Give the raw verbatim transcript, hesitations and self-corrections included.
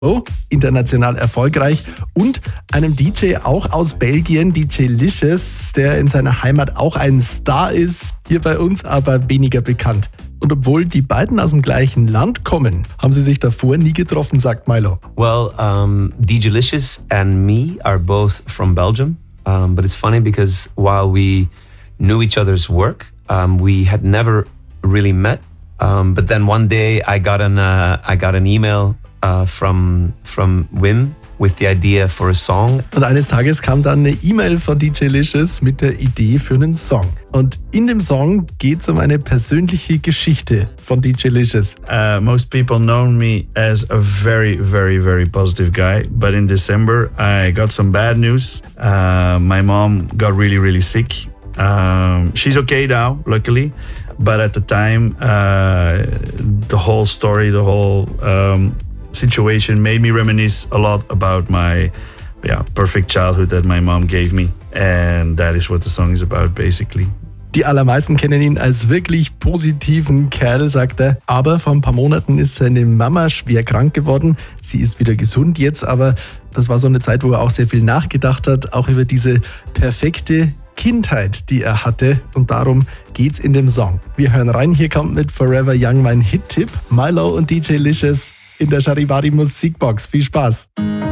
Oh, international erfolgreich, und einem D J auch aus Belgien, D J Licious, der in seiner Heimat auch ein Star ist, hier bei uns aber weniger bekannt. Und obwohl die beiden aus dem gleichen Land kommen, haben sie sich davor nie getroffen, sagt Milo. Well, um, D J Licious and me are both from Belgium, um, but it's funny because while we knew each other's work, um, we had never really met. Um, but then one day I got an uh, I got an email uh, from from Wim with the idea for a song. Und eines Tages kam dann eine E-Mail von D J Licious mit der Idee für einen Song. Und in dem Song geht es um eine persönliche Geschichte von D J Licious. Uh, most people know me as a very, very, very positive guy. But in December, I got some bad news. Uh, my mom got really, really sick. Um, she's okay now, luckily. But at the time, uh, the whole story, the whole um, situation made me reminisce a lot about my yeah, perfect childhood that my mom gave me. And that is what the song is about, basically. Die allermeisten kennen ihn als wirklich positiven Kerl, sagt er. Aber vor ein paar Monaten ist seine Mama schwer krank geworden. Sie ist wieder gesund jetzt, aber das war so eine Zeit, wo er auch sehr viel nachgedacht hat, auch über diese perfekte Kindheit, die er hatte. Und darum geht's in dem Song. Wir hören rein, hier kommt mit Forever Young mein Hit-Tipp. Milo und D J Licious in der Charivari Musikbox. Viel Spaß!